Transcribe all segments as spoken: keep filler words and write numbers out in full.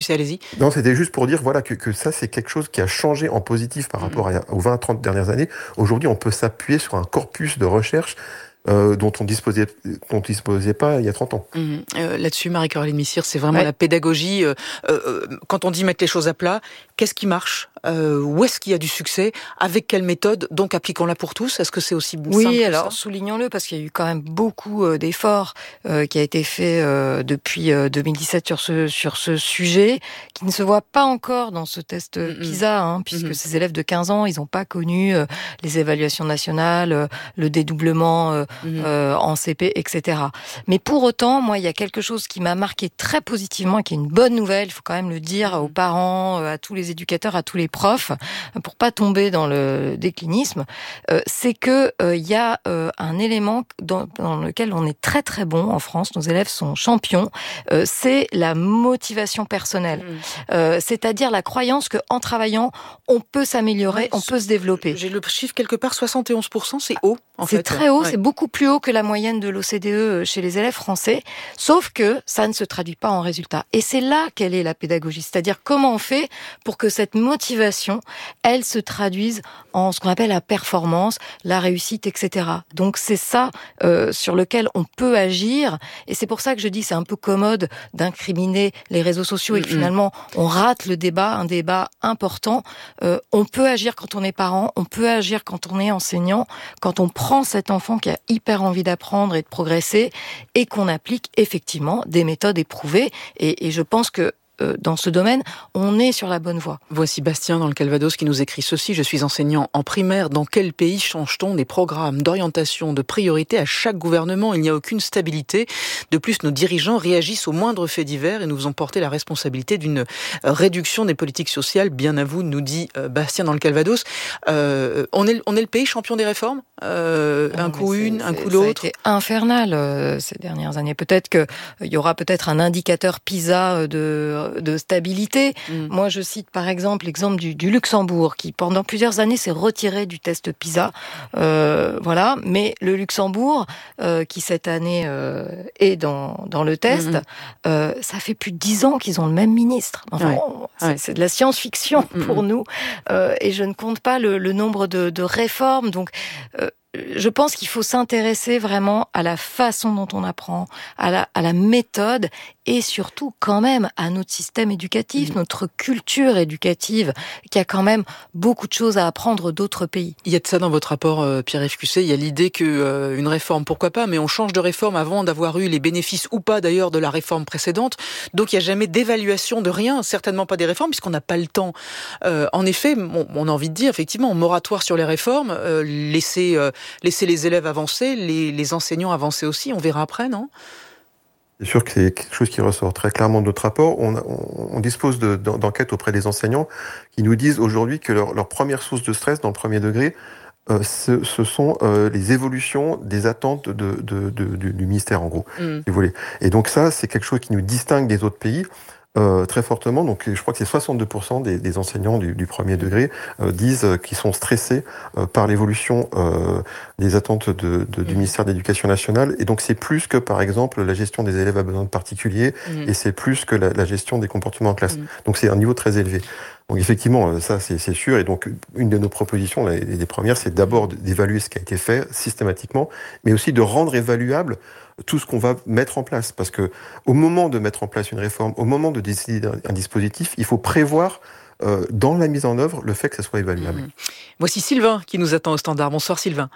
Fossé, allez-y. Non, c'était juste pour dire voilà, que, que ça, c'est quelque chose qui a changé en positif par rapport à, aux vingt à trente dernières années. Aujourd'hui, on peut s'appuyer sur un corpus de recherche Euh, dont on disposait, dont on disposait pas il y a trente ans. Mmh. Euh, là-dessus, Marie-Caroline Missire, c'est vraiment ouais. la pédagogie. Euh, euh, quand on dit mettre les choses à plat, qu'est-ce qui marche euh, Où est-ce qu'il y a du succès? Avec quelle méthode? Donc, appliquons-la pour tous. Est-ce que c'est aussi oui, simple Oui, que alors ça? soulignons-le, parce qu'il y a eu quand même beaucoup euh, d'efforts euh, qui a été fait euh, depuis euh, deux mille dix-sept sur ce, sur ce sujet, qui ne se voit pas encore dans ce test euh, Mmh. PISA, hein, puisque Mmh. ces élèves de quinze ans, ils n'ont pas connu euh, les évaluations nationales, euh, le dédoublement euh, Mmh. euh, en C P, et cetera. Mais pour autant, moi, il y a quelque chose qui m'a marqué très positivement et qui est une bonne nouvelle, il faut quand même le dire aux parents, à tous les éducateurs, à tous les profs, pour pas tomber dans le déclinisme, euh, c'est que il euh, y a euh, un élément dans, dans lequel on est très très bon en France, nos élèves sont champions, euh, c'est la motivation personnelle. Mmh. Euh, c'est-à-dire la croyance qu'en travaillant, on peut s'améliorer, ouais, on peut se développer. J'ai le chiffre quelque part, soixante et onze pour cent, c'est haut. En c'est fait. très haut, ouais. C'est beaucoup plus haut que la moyenne de l'O C D E chez les élèves français, sauf que ça ne se traduit pas en résultats. Et c'est là qu'elle est la pédagogie, c'est-à-dire comment on fait pour que cette motivation, elle se traduise en ce qu'on appelle la performance, la réussite, et cetera. Donc c'est ça euh, sur lequel on peut agir, et c'est pour ça que je dis c'est un peu commode d'incriminer les réseaux sociaux et que finalement on rate le débat, un débat important. Euh, on peut agir quand on est parent, on peut agir quand on est enseignant, quand on prend cet enfant qui a hyper envie d'apprendre et de progresser et qu'on applique effectivement des méthodes éprouvées. Et, et je pense que dans ce domaine, on est sur la bonne voie. Voici Bastien dans le Calvados qui nous écrit ceci. Je suis enseignant en primaire. Dans quel pays change-t-on des programmes d'orientation, de priorité à chaque gouvernement? Il n'y a aucune stabilité. De plus, nos dirigeants réagissent aux moindres faits divers et nous faisons porter la responsabilité d'une réduction des politiques sociales. Bien à vous, nous dit Bastien dans le Calvados. Euh, on est, on est le pays champion des réformes. Euh, non, un coup une, un coup l'autre. Ça a été infernal euh, ces dernières années. Peut-être que il y aura peut-être un indicateur PISA de de stabilité. Mmh. Moi, je cite par exemple l'exemple du, du Luxembourg, qui pendant plusieurs années s'est retiré du test PISA. Euh, voilà, mais le Luxembourg, euh, qui cette année euh, est dans dans le test, mmh. euh, ça fait plus de dix ans qu'ils ont le même ministre. Enfin, ouais. on, c'est, ouais. c'est de la science-fiction mmh. pour nous, euh, et je ne compte pas le, le nombre de, de réformes. Donc, euh, je pense qu'il faut s'intéresser vraiment à la façon dont on apprend, à la, à la méthode et surtout quand même à notre système éducatif, mmh. notre culture éducative, qui a quand même beaucoup de choses à apprendre d'autres pays. Il y a de ça dans votre rapport, euh, Pierre-Yves Cusset. Il y a l'idée que euh, une réforme, pourquoi pas, mais on change de réforme avant d'avoir eu les bénéfices ou pas d'ailleurs de la réforme précédente. Donc il n'y a jamais d'évaluation de rien, certainement pas des réformes, puisqu'on n'a pas le temps. Euh, en effet, on, on a envie de dire, effectivement, moratoire sur les réformes, euh, laisser... Euh, Laisser les élèves avancer, les, les enseignants avancer aussi, on verra après, non ? C'est sûr que c'est quelque chose qui ressort très clairement de notre rapport. On, on, on dispose de, d'enquêtes auprès des enseignants qui nous disent aujourd'hui que leur, leur première source de stress dans le premier degré, euh, ce, ce sont euh, les évolutions des attentes de, de, de, de, du ministère, en gros, mm. si vous voulez. Et donc ça, c'est quelque chose qui nous distingue des autres pays. Euh, très fortement, donc je crois que c'est soixante-deux pour cent des, des enseignants du, du premier degré euh, disent qu'ils sont stressés euh, par l'évolution euh, des attentes de, de, du mmh. ministère de l'Éducation nationale, et donc c'est plus que par exemple la gestion des élèves à besoins particuliers, mmh. et c'est plus que la, la gestion des comportements en classe. Mmh. Donc c'est un niveau très élevé. Donc effectivement, ça c'est, c'est sûr, et donc une de nos propositions, les, les premières, c'est d'abord d'évaluer ce qui a été fait systématiquement, mais aussi de rendre évaluable tout ce qu'on va mettre en place. Parce que au moment de mettre en place une réforme, au moment de décider d'un dispositif, il faut prévoir euh, dans la mise en œuvre le fait que ça soit évaluable. Mmh. Voici Sylvain qui nous attend au standard. Bonsoir Sylvain.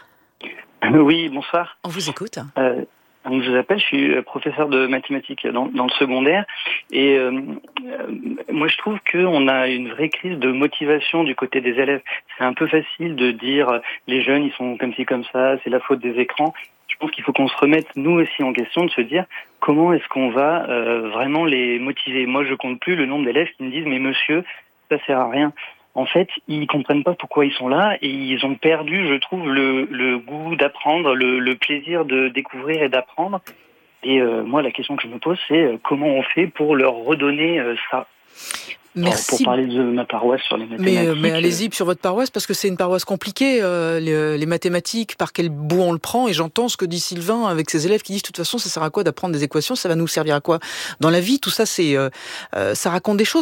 Oui, bonsoir. On vous écoute. Euh, donc je vous appelle, je suis professeur de mathématiques dans, dans le secondaire, et euh, moi je trouve qu'on a une vraie crise de motivation du côté des élèves. C'est un peu facile de dire les jeunes ils sont comme ci comme ça, c'est la faute des écrans. Je pense qu'il faut qu'on se remette nous aussi en question, de se dire comment est-ce qu'on va euh, vraiment les motiver. Moi je compte plus le nombre d'élèves qui me disent mais monsieur ça sert à rien. En fait, ils comprennent pas pourquoi ils sont là et ils ont perdu, je trouve, le, le goût d'apprendre, le, le plaisir de découvrir et d'apprendre. Et euh, moi, la question que je me pose, c'est euh, comment on fait pour leur redonner euh, ça. Merci. Alors, pour parler de ma paroisse sur les mathématiques. Mais, mais allez-y sur votre paroisse, parce que c'est une paroisse compliquée, euh, les, les mathématiques, par quel bout on le prend. Et j'entends ce que dit Sylvain avec ses élèves qui disent, de toute façon, ça sert à quoi d'apprendre des équations? Ça va nous servir à quoi dans la vie? Tout ça, c'est, euh, ça raconte des choses.